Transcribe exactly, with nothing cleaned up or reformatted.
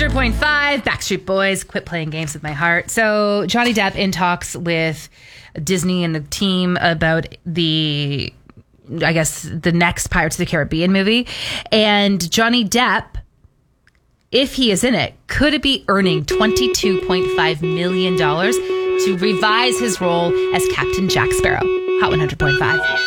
hundred point five, Backstreet Boys, Quit Playing Games with My Heart. So Johnny Depp in talks with Disney and the team about the, I guess, the next Pirates of the Caribbean movie. And Johnny Depp, if he is in it, could be earning twenty-two point five million dollars to revise his role as Captain Jack Sparrow. Hot one hundred point five.